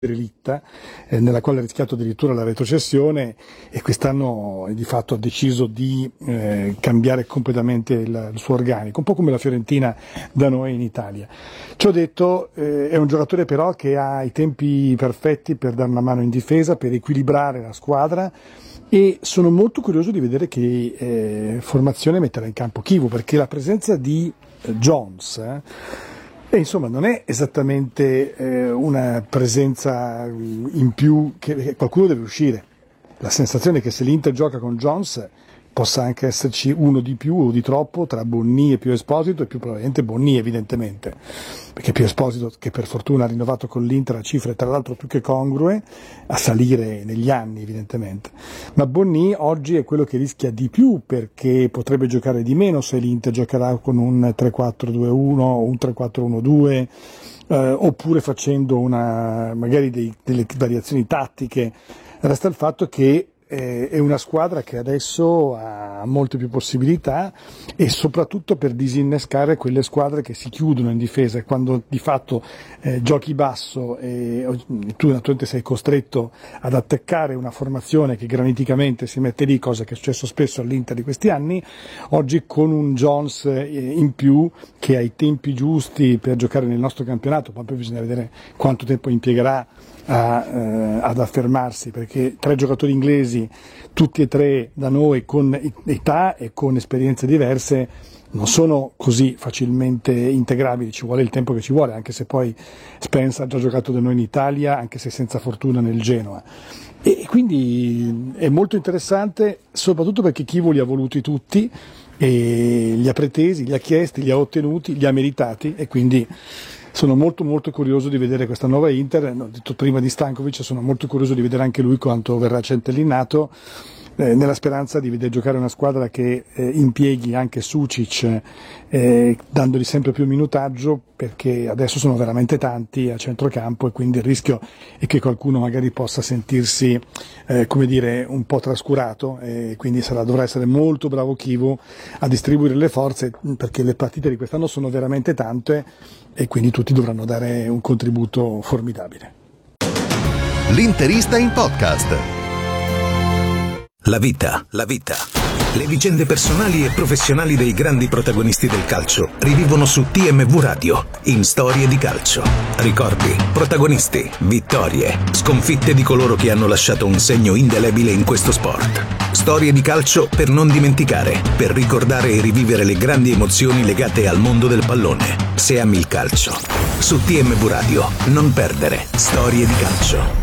relitta, nella quale ha rischiato addirittura la retrocessione, e quest'anno di fatto ha deciso di cambiare completamente il suo organico, un po' come la Fiorentina da noi in Italia. Ciò detto, è un giocatore però che ha i tempi perfetti per dare una mano in difesa, per equilibrare la squadra, e sono molto curioso di vedere che formazione metterà in campo Chivu, perché la presenza di Jones insomma non è esattamente una presenza in più, che qualcuno deve uscire. La sensazione è che se l'Inter gioca con Jones possa anche esserci uno di più o di troppo tra Bonni e Pio Esposito, e più probabilmente Bonni evidentemente, perché Pio Esposito, che per fortuna ha rinnovato con l'Inter a cifre tra l'altro più che congrue, a salire negli anni evidentemente, ma Bonni oggi è quello che rischia di più, perché potrebbe giocare di meno se l'Inter giocherà con un 3-4-2-1 o un 3-4-1-2, oppure facendo magari delle variazioni tattiche. Resta il fatto che è una squadra che adesso ha molte più possibilità, e soprattutto per disinnescare quelle squadre che si chiudono in difesa, e quando di fatto giochi basso e tu naturalmente sei costretto ad attaccare una formazione che graniticamente si mette lì, cosa che è successo spesso all'Inter di questi anni. Oggi con un Jones in più che ha i tempi giusti per giocare nel nostro campionato, ma poi bisogna vedere quanto tempo impiegherà ad affermarsi, perché 3 giocatori inglesi, tutti e 3 da noi, con età e con esperienze diverse, non sono così facilmente integrabili. Ci vuole il tempo che ci vuole, anche se poi Spence ha già giocato da noi in Italia, anche se senza fortuna nel Genoa, e quindi è molto interessante, soprattutto perché Chivu li ha voluti tutti, e li ha pretesi, li ha chiesti, li ha ottenuti, li ha meritati, e quindi sono molto molto curioso di vedere questa nuova Inter. Ho detto prima di Stankovic, sono molto curioso di vedere anche lui quanto verrà centellinato, nella speranza di vedere giocare una squadra che impieghi anche Sucic, dandogli sempre più minutaggio, perché adesso sono veramente tanti a centrocampo, e quindi il rischio è che qualcuno magari possa sentirsi un po' trascurato, e quindi dovrà essere molto bravo Chivu a distribuire le forze, perché le partite di quest'anno sono veramente tante, e quindi tutti dovranno dare un contributo formidabile. L'Interista in podcast. La vita. Le vicende personali e professionali dei grandi protagonisti del calcio rivivono su TMV Radio in Storie di Calcio. Ricordi, protagonisti, vittorie, sconfitte di coloro che hanno lasciato un segno indelebile in questo sport. Storie di calcio per non dimenticare, per ricordare e rivivere le grandi emozioni legate al mondo del pallone. Se ami il calcio. Su TMV Radio, non perdere Storie di Calcio.